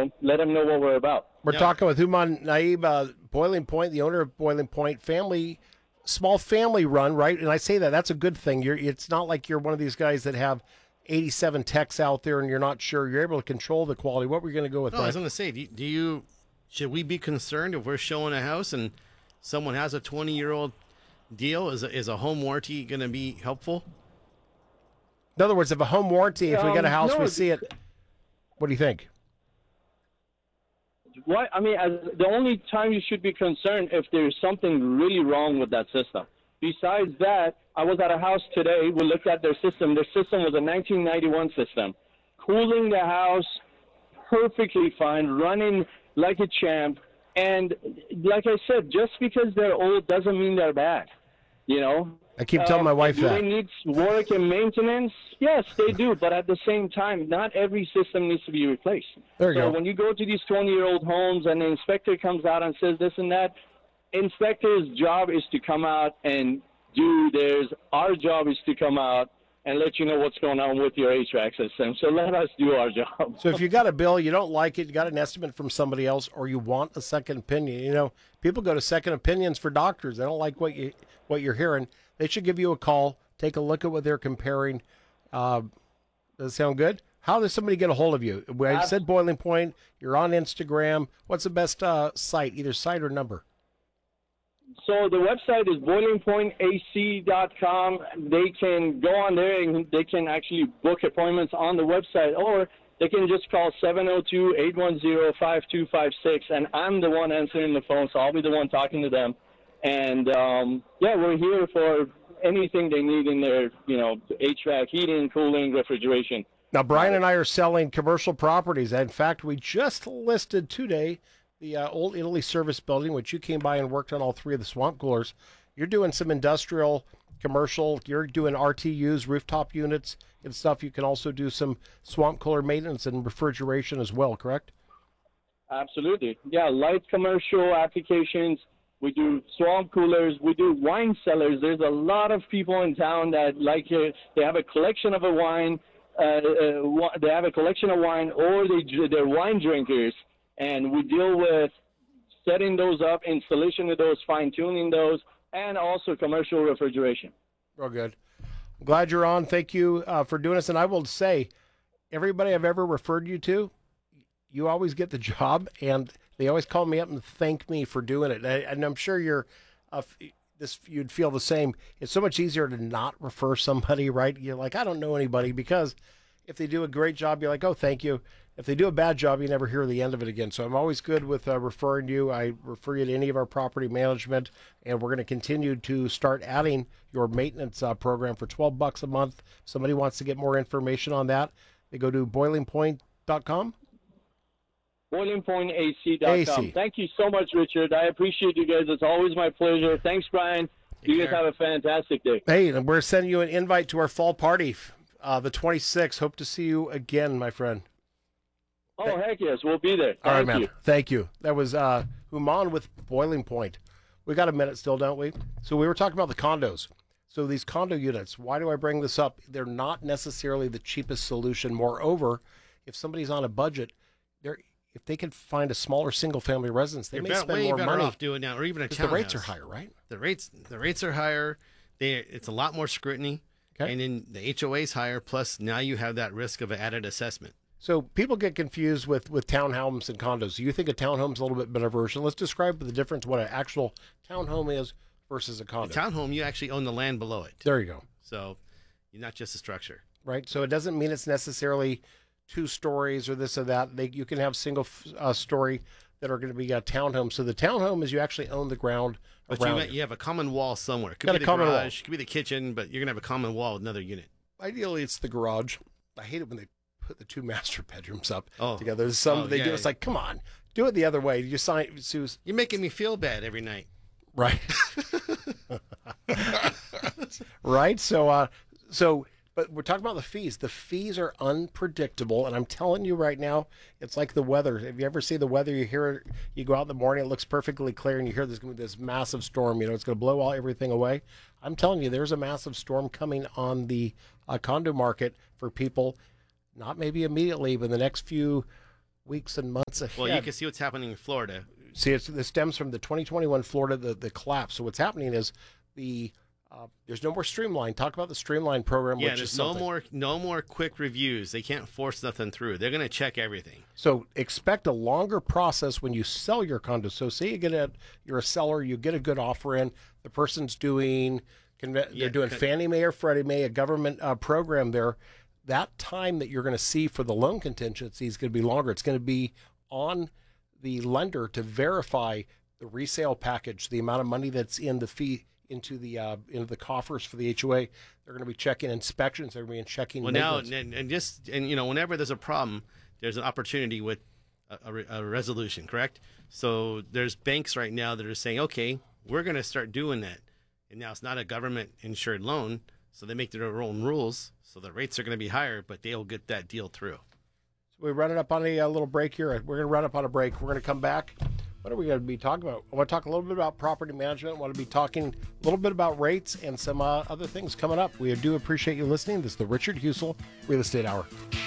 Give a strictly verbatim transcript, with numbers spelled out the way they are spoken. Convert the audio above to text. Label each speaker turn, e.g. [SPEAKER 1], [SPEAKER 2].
[SPEAKER 1] know, let them know what we're about.
[SPEAKER 2] We're
[SPEAKER 3] Yeah.
[SPEAKER 2] talking with Human Naib, uh, Boiling Point, the owner of Boiling Point family, small family run, right? And I say that that's a good thing. You're, it's not like you're one of these guys that have eighty-seven techs out there and you're not sure. You're able to control the quality. What were you going to go with?
[SPEAKER 3] No, I was
[SPEAKER 2] Brian?
[SPEAKER 3] going to say, do you, do you, should we be concerned if we're showing a house and someone has a twenty-year-old deal? Is a, is a home warranty going to be helpful?
[SPEAKER 2] In other words, if a home warranty, if we
[SPEAKER 1] Um,
[SPEAKER 2] get a house,
[SPEAKER 1] no,
[SPEAKER 2] we see it. What do you think?
[SPEAKER 1] What I mean, as the only time you should be concerned if there's something really wrong with that system. Besides that, I was at a house today. We looked at their system. Their system was a nineteen ninety-one system, cooling the house perfectly fine, running like a champ. And like I said, just because they're old doesn't mean they're bad. You know.
[SPEAKER 2] I keep telling my
[SPEAKER 1] Um,
[SPEAKER 2] wife
[SPEAKER 1] do
[SPEAKER 2] that.
[SPEAKER 1] they need work and maintenance? Yes, they do. But at the same time, not every system needs to be replaced.
[SPEAKER 2] There you
[SPEAKER 1] so
[SPEAKER 2] go.
[SPEAKER 1] when you go to these twenty-year-old homes and the inspector comes out and says this and that, inspector's job is to come out and do theirs. Our job is to come out and let you know what's going on with your H V A C system. So let us do our job.
[SPEAKER 2] So if you got a bill, you don't like it, you got an estimate from somebody else, or you want a second opinion. You know, people go to second opinions for doctors. They don't like what you what you're hearing. They should give you a call. Take a look at what they're comparing. Uh, does it sound good? How does somebody get a hold of you? I
[SPEAKER 1] Uh,
[SPEAKER 2] said Boiling Point. You're on Instagram. What's the best uh, site, either site or number?
[SPEAKER 1] So the website is boiling point a c dot com. They can go on there and they can actually book appointments on the website, or they can just call seven oh two, eight one zero, five two five six, and I'm the one answering the phone, so I'll be the one talking to them. And, um, yeah, we're here for anything they need in their, you know, H V A C, heating, cooling, refrigeration.
[SPEAKER 2] Now, Brian and I are selling commercial properties. In fact, we just listed today the uh, Old Italy Service Building, which you came by and worked on all three of the swamp coolers. You're doing some industrial, commercial. You're doing R T Us, rooftop units and stuff. You can also do some swamp cooler maintenance and refrigeration as well, correct?
[SPEAKER 1] Absolutely. Yeah, light commercial applications. We do swamp coolers. We do wine cellars. There's a lot of people in town that like it. They have a collection of a wine. Uh, uh, they have a collection of wine, or they they're wine drinkers, and we deal with setting those up, installation of those, fine tuning those, and also commercial refrigeration.
[SPEAKER 2] Real good. I'm glad you're on. Thank you uh, for doing this. And I will say, everybody I've ever referred you to, you always get the job, and they always call me up and thank me for doing it. And, and I'm sure you're, uh, this you'd feel the same. It's so much easier to not refer somebody, right? You're like, I don't know anybody, because if they do a great job, you're like, oh, thank you. If they do a bad job, you never hear the end of it again. So I'm always good with uh, referring you. I refer you to any of our property management, and we're going to continue to start adding your maintenance uh, program for twelve bucks a month. If somebody wants to get more information on that, they go to boiling point dot com.
[SPEAKER 1] boiling point a c dot com. Thank you so much, Richard. I appreciate you guys. It's always my pleasure. Thanks, Brian. You guys have a fantastic day.
[SPEAKER 2] Hey, and we're sending you an invite to our fall party, uh, the twenty-sixth. Hope to see you again, my friend.
[SPEAKER 1] Oh, heck yes. We'll be there.
[SPEAKER 2] All right,
[SPEAKER 1] Thank
[SPEAKER 2] man.
[SPEAKER 1] you.
[SPEAKER 2] Thank you. That was uh, Human with Boiling Point. We got a minute still, don't we? So we were talking about the condos. So these condo units, why do I bring this up? They're not necessarily the cheapest solution. Moreover, if somebody's on a budget, they're if they can find a smaller single-family residence, they
[SPEAKER 3] You're
[SPEAKER 2] may
[SPEAKER 3] bet-
[SPEAKER 2] spend
[SPEAKER 3] way
[SPEAKER 2] more
[SPEAKER 3] better
[SPEAKER 2] money.
[SPEAKER 3] off doing now, or even a
[SPEAKER 2] because
[SPEAKER 3] townhouse.
[SPEAKER 2] the rates are higher, right?
[SPEAKER 3] The rates, the rates are higher. They, it's a lot more scrutiny,
[SPEAKER 2] Okay.
[SPEAKER 3] and then the H O A is higher. Plus, now you have that risk of an added assessment.
[SPEAKER 2] So people get confused with, with townhomes and condos. Do you think a townhome's a little bit better version? Let's describe the difference, what an actual townhome is versus a condo.
[SPEAKER 3] The townhome, you actually own the land below it.
[SPEAKER 2] There you go.
[SPEAKER 3] So you're not just a structure.
[SPEAKER 2] Right? So it doesn't mean it's necessarily two stories or this or that. They, you can have single uh, story that are going to be a townhome. So the townhome is you actually own the ground
[SPEAKER 3] But
[SPEAKER 2] around
[SPEAKER 3] you,
[SPEAKER 2] it.
[SPEAKER 3] you have a common wall somewhere. It could
[SPEAKER 2] Got
[SPEAKER 3] be
[SPEAKER 2] a
[SPEAKER 3] the
[SPEAKER 2] common wall.
[SPEAKER 3] garage, it could be the kitchen, but you're going to have a common wall with another unit.
[SPEAKER 2] Ideally, it's the garage. I hate it when they put the two master bedrooms up
[SPEAKER 3] Oh.
[SPEAKER 2] together. There's some
[SPEAKER 3] Oh,
[SPEAKER 2] they
[SPEAKER 3] yeah.
[SPEAKER 2] do. It's like, come on, do it the other way. You sign, Sue's
[SPEAKER 3] You're making me feel bad every night.
[SPEAKER 2] right, right. So, uh, so, but we're talking about the fees. The fees are unpredictable, and I'm telling you right now, it's like the weather. If you ever see the weather, you hear it. You go out in the morning, it looks perfectly clear, and you hear there's going to be this massive storm. You know, it's going to blow all everything away. I'm telling you, there's a massive storm coming on the uh, condo market for people. Not maybe immediately, but in the next few weeks and months ahead.
[SPEAKER 3] Well, you can see what's happening in Florida.
[SPEAKER 2] See, it's, this stems from the twenty twenty-one Florida, the, the collapse. So what's happening is the uh, there's no more Streamline. Talk about the Streamline program.
[SPEAKER 3] Yeah,
[SPEAKER 2] which
[SPEAKER 3] there's
[SPEAKER 2] is
[SPEAKER 3] no
[SPEAKER 2] something.
[SPEAKER 3] more no more quick reviews. They can't force nothing through. They're going to check everything.
[SPEAKER 2] So expect a longer process when you sell your condo. So say you get a you're a seller, you get a good offer in. The person's doing they're
[SPEAKER 3] Yeah,
[SPEAKER 2] doing
[SPEAKER 3] c-
[SPEAKER 2] Fannie Mae or Freddie Mae, a government uh, program there. That time that you're going to see for the loan contingency is going to be longer. It's going to be on the lender to verify the resale package, the amount of money that's in the fee into the uh, into the coffers for the H O A. They're going to be checking inspections. They're going to be checking.
[SPEAKER 3] Well, now
[SPEAKER 2] maintenance.
[SPEAKER 3] and, and just and you know, whenever there's a problem, there's an opportunity with a, a, re- a resolution. Correct. So there's banks right now that are saying, okay, we're going to start doing that, and now it's not a government insured loan, so they make their own rules. So the rates are going to be higher, but they'll get that deal through.
[SPEAKER 2] So we run it up on a, uh little break here. We're going to run up on a break. We're going to come back. What are we going to be talking about? I want to talk a little bit about property management. I want to be talking a little bit about rates and some uh, other things coming up. We do appreciate you listening. This is the Richard Husel Real Estate Hour.